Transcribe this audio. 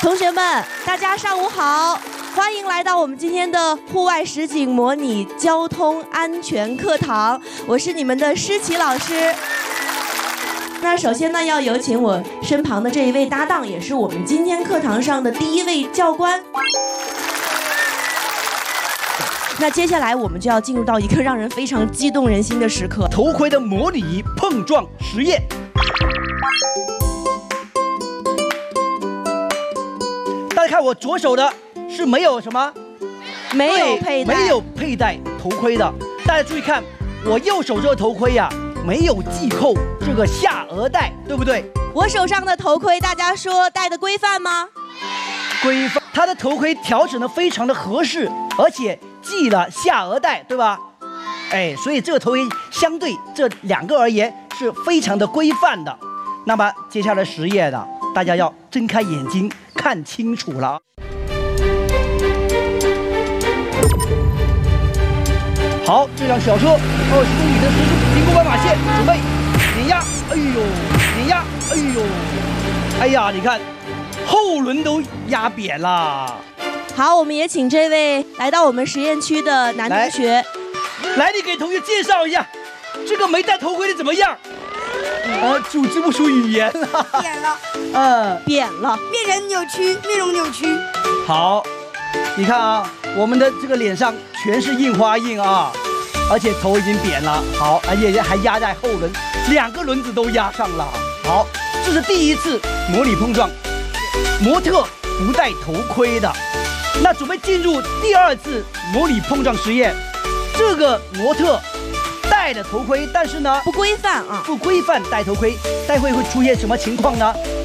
同学们，大家上午好，欢迎来到我们今天的户外实景模拟交通安全课堂，我是你们的诗琪老师。那首先呢，要有请我身旁的这一位搭档，也是我们今天课堂上的第一位教官。那接下来我们就要进入到一个让人非常激动人心的时刻—— 头盔的模拟碰撞实验。大家看我左手的是没有什么？ 没有佩戴头盔的。大家注意看，我右手这个头盔呀，没有系扣这个下颚带，对不对？ 我手上的头盔，大家说戴的规范吗？ 规范。它的头盔调整的非常的合适，而且系了下颚带，对吧？哎，所以这个头盔相对这两个而言是非常的规范的。那么接下来实验呢，大家要睁开眼睛看清楚了。好，这辆小车20公里的时速经过斑马线，准备碾压，哎呦，碾压，哎呦，哎呀，你看后轮都压扁了。 好，我们也请这位来到我们实验区的男同学， 来，你给同学介绍一下，这个没戴头盔的怎么样？组织不出语言了， 扁了， 扁了， 面容扭曲。 好，你看啊，我们的这个脸上全是印花印啊，而且头已经扁了。好，而且还压在后轮，2个轮子都压上了。好，这是第一次模拟碰撞，模特不戴头盔的。那准备进入第2次模拟碰撞实验，这个模特戴了头盔，但是呢不规范啊， 不规范戴头盔，待会会出现什么情况呢？